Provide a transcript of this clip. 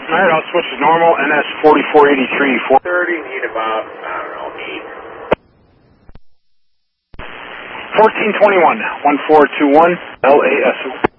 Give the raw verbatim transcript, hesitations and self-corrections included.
Alright, I'll switch to normal, N S forty-four eighty-three, four thirty, need about, I don't know, eight. fourteen twenty-one, one four two one, L A S O.